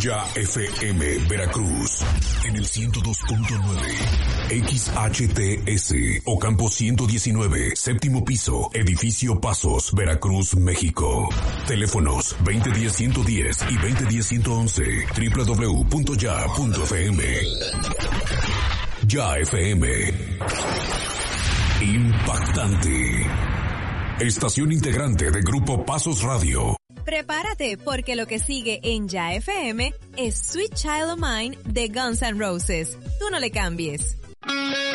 Ya FM Veracruz en el 102.9 XHTS Ocampo 119, séptimo piso, edificio Pasos, Veracruz, México. Teléfonos 2010-110 y 2010-111, www.ya.fm. Ya FM. Impactante. Estación integrante de Grupo Pasos Radio. Prepárate, porque lo que sigue en Ya FM es Sweet Child O' Mine de Guns N' Roses. Tú no le cambies.